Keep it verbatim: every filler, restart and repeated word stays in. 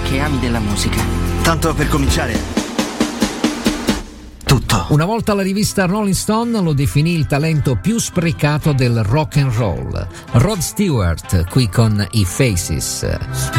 che ami della musica. Tanto per cominciare, tutto. Una volta la rivista Rolling Stone lo definì il talento più sprecato del rock and roll. Rod Stewart qui con i Faces.